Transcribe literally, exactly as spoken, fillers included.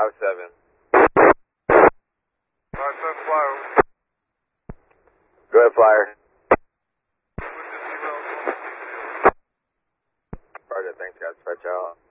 five seven. five seven flyer. Go ahead, flyer. Roger, thanks guys. Stretch out.